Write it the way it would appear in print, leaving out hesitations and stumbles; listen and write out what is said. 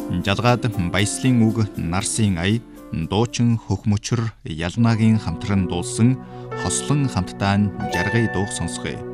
Жалгаад баяслын үг нарсын ая дуучин хөх мөчр ялнаагийн хамтран дуулсан хослон хамтдаа жаргая дуух сонсгоё.